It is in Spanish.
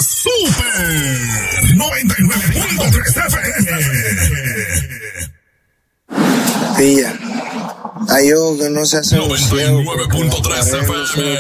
Super 99.3 FM. Pilla, hay algo que no se hace 99.3 FM.